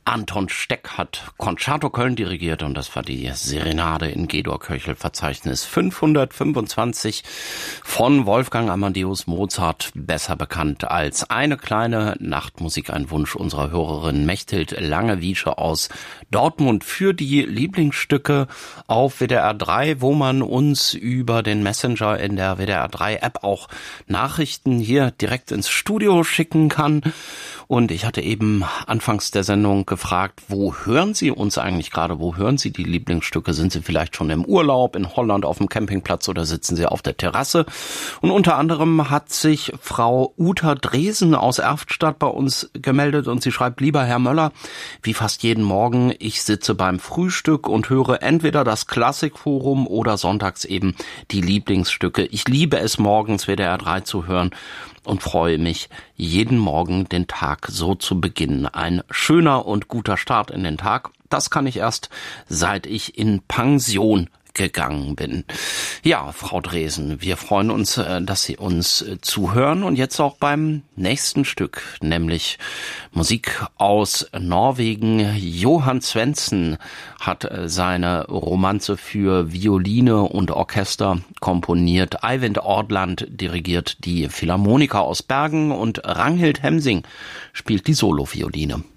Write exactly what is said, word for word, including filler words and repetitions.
Anton Steck hat Concerto Köln dirigiert und das war die Serenade in G-Dur-Köchel-Verzeichnis fünfhundertfünfundzwanzig von Wolfgang Amadeus Mozart, besser bekannt als Eine kleine Nachtmusik, ein Wunsch unserer Hörerin Mechthild Langewiesche aus Dortmund für die Lieblingsstücke auf W D R drei, wo man uns über den Messenger in der W D R drei App auch Nachrichten hier direkt ins Studio schicken kann. Und ich hatte eben anfangs der Sendung gefragt, wo hören Sie uns eigentlich gerade? Wo hören Sie die Lieblingsstücke? Sind Sie vielleicht schon im Urlaub in Holland auf dem Campingplatz oder sitzen Sie auf der Terrasse? Und unter anderem hat sich Frau Uta Dresen aus Erftstadt bei uns gemeldet und sie schreibt: Lieber Herr Möller, wie fast jeden Morgen, ich sitze beim Frühstück und höre entweder das Klassikforum oder sonntags eben die Lieblingsstücke. Ich liebe es, morgens W D R drei zu hören und freue mich, jeden Morgen den Tag so zu beginnen. Ein schöner und guter Start in den Tag. Das kann ich erst, seit ich in Pension gegangen bin. Ja, Frau Dresen, wir freuen uns, dass Sie uns zuhören und jetzt auch beim nächsten Stück, nämlich Musik aus Norwegen. Johan Svendsen hat seine Romanze für Violine und Orchester komponiert. Eivind Ordland dirigiert die Philharmoniker aus Bergen und Ragnhild Hemsing spielt die Solovioline.